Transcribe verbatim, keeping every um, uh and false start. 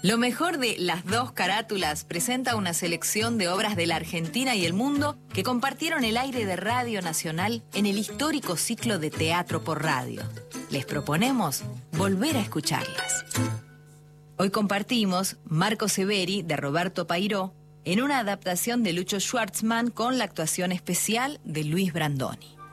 Lo mejor de Las Dos Carátulas presenta una selección de obras de la Argentina y el mundo que compartieron el aire de Radio Nacional en el histórico ciclo de Teatro por Radio. Les proponemos volver a escucharlas. Hoy compartimos Marco Severi de Roberto Pairó en una adaptación de Lucho Schwartzman con la actuación especial de Luis Brandoni.